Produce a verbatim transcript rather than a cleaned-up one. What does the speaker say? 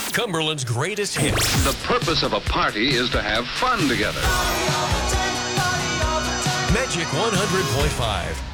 Cumberland's greatest hits. The purpose of a party is to have fun together. Magic one hundred point five.